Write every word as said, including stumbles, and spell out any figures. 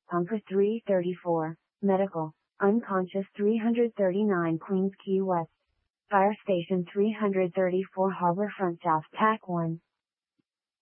Bunker three thirty-four, Medical, unconscious three thirty-nine Queens Quay West. Fire Station three thirty-four Harborfront South Tack one.